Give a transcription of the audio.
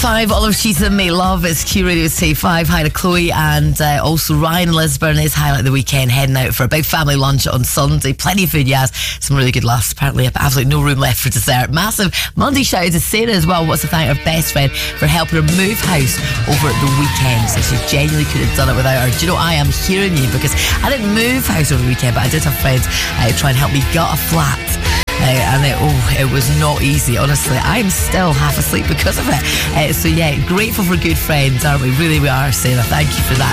5, Olive Cheatham, Make Love. It's Q Radio Say 5. Hi to Chloe, and also Ryan in Lisburn is highlight the weekend, heading out for a big family lunch on Sunday. Plenty of food, yes. Some really good laughs. Apparently, absolutely no room left for dessert. Massive Monday shout out to Sarah as well. Wants to thank her best friend for helping her move house over at the weekend. So she genuinely couldn't have done it without her. Do you know, I am hearing you, because I didn't move house over the weekend, but I did have friends try and help me gut a flat. And it was not easy, honestly. I'm still half asleep because of it. So yeah, grateful for good friends, aren't we? Really we are, Sarah. Thank you for that.